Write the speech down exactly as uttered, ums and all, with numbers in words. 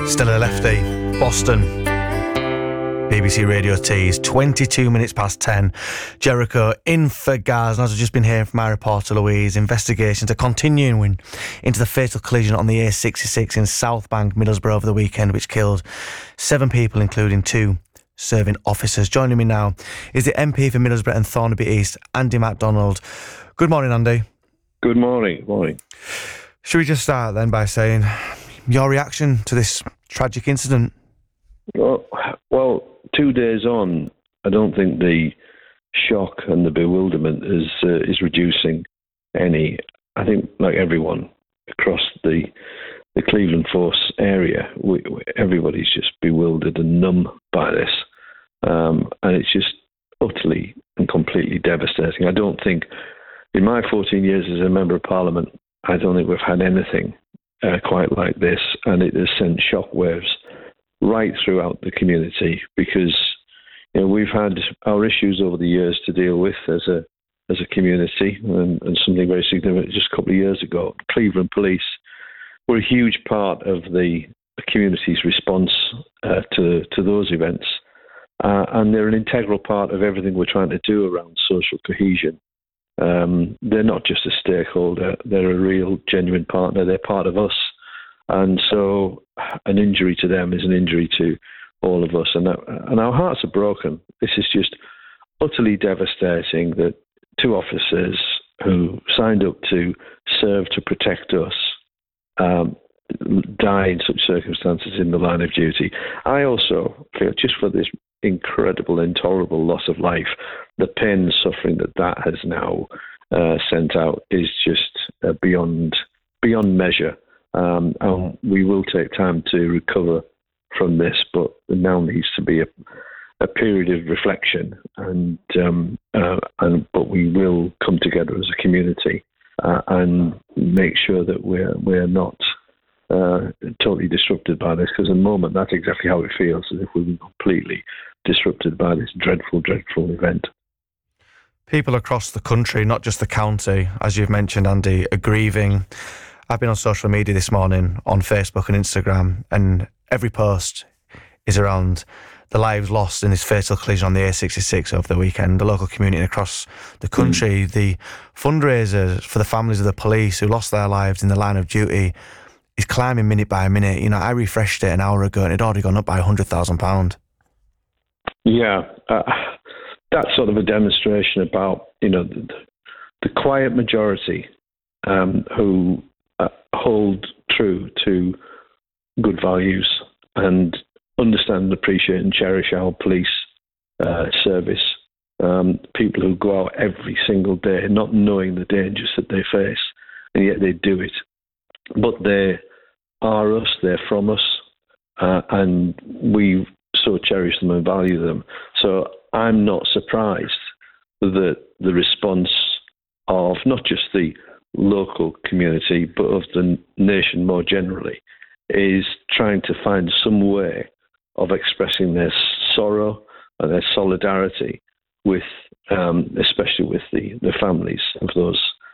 Still a lefty, Boston. B B C Radio Tees, twenty-two minutes past ten. Jericho in for Gaz. And as I've just been hearing from our reporter Louise, investigations are continuing into the fatal collision on the A sixty-six in South Bank, Middlesbrough over the weekend, which killed seven people, including two serving officers. Joining me now is the M P for Middlesbrough and Thornaby East, Andy MacDonald. Good morning, Andy. Good morning. Morning. Should we just start then by saying your reaction to this tragic incident? Well, well, two days on, I don't think the shock and the bewilderment is uh, is reducing any. I think, like everyone across the the Cleveland Force area, we, we, everybody's just bewildered and numb by this, um, and it's just utterly and completely devastating. I don't think, in my fourteen years as a member of Parliament, I don't think we've had anything uh, quite like this, and it has sent shockwaves right throughout the community, because you know we've had our issues over the years to deal with as a as a community, and, and something very significant just a couple of years ago. Cleveland Police were a huge part of the community's response uh, to to those events, uh, and they're an integral part of everything we're trying to do around social cohesion. Um, they're not just a stakeholder; they're a real, genuine partner. They're part of us. And so an injury to them is an injury to all of us. And, that, and our hearts are broken. This is just utterly devastating that two officers who signed up to serve to protect us um, die in such circumstances in the line of duty. I also feel, just for this incredible, intolerable loss of life, the pain and suffering that that has now uh, sent out is just uh, beyond beyond measure. Um, and we will take time to recover from this, but there now needs to be a, a period of reflection, and um, uh, and but we will come together as a community uh, and make sure that we're we're not uh, totally disrupted by this, because at the moment that's exactly how it feels, as if we've been completely disrupted by this dreadful, dreadful event. People across the country, not just the county, as you've mentioned, Andy, are grieving. I've been on social media this morning, on Facebook and Instagram, and every post is around the lives lost in this fatal collision on the A sixty-six over the weekend, the local community across the country, mm. the fundraisers for the families of the police who lost their lives in the line of duty is climbing minute by minute. You know, I refreshed it an hour ago and it had already gone up by one hundred thousand pounds. Yeah, uh, that's sort of a demonstration about, you know, the, the quiet majority um, who Uh, hold true to good values and understand, appreciate and cherish our police uh, service. Um, people who go out every single day not knowing the dangers that they face, and yet they do it. But they are us, they're from us, uh, and we so cherish them and value them. So I'm not surprised that the response of not just the local community, but of the nation more generally, is trying to find some way of expressing their sorrow and their solidarity with, um, especially with the, the families of those